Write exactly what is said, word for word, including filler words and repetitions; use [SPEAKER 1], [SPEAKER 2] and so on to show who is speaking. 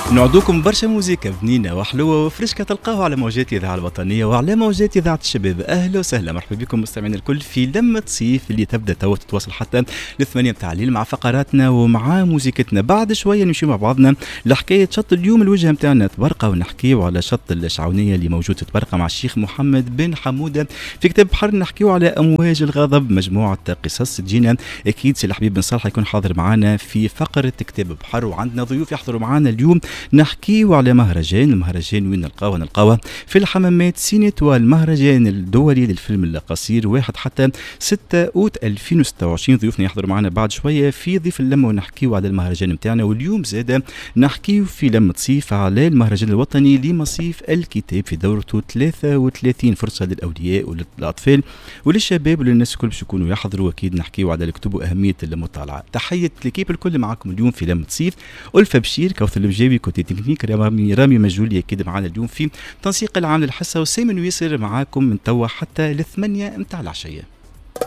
[SPEAKER 1] نعدوكم برشا موزيكا بنينة وحلوة وفرشكة تلقاوها على موجات إذاعة الوطنية وعلى موجات إذاعة الشباب. أهلا وسهلا، مرحبا بكم مستمعين الكل في لمة صيف اللي تبدأ تو تتواصل حتى للثمانية متاع الليل مع فقراتنا ومع موزيكتنا. بعد شوية نمشي مع بعضنا لحكاية شط اليوم الوجهة متاعنا تبرقة، ونحكيو على شط الشعونية اللي موجود في تبرقة مع الشيخ محمد بن حمودة في كتاب بحر. نحكيو على أمواج الغضب، مجموعة قصص تجينا. أكيد سي الحبيب بن صالح يكون حاضر معنا في فقرة كتاب بحر، وعندنا ضيوف يحضروا معنا اليوم. نحكيو على مهرجان، المهرجان وين نلقاوه؟ نلقاوه في الحمامات سينيتوا، المهرجان الدولي للفيلم القصير واحد حتى ستة أوت ألفين وستة وعشرين. ضيوفنا يحضروا معنا بعد شويه في ضيف اللمه ونحكيو على المهرجان نتاعنا. واليوم زاده نحكيو في لمه صيف على المهرجان الوطني لمصيف الكتاب في دورته ثلاثة وثلاثين، فرصه للاولياء وللاطفال وللشباب وللناس الكل باش يكونوا يحضروا. اكيد نحكيو على الكتب واهميه المطالعه. تحيه ليكيب الكل معكم اليوم في لمه صيف. ألفة بشير، كوثر المجاوي كوتي تكنيك، رامي رامي مجولي اكيد معنا اليوم في تنسيق العام للحصه، وسيمن ويسر معاكم من توا حتى للثمانية متاع العشيه.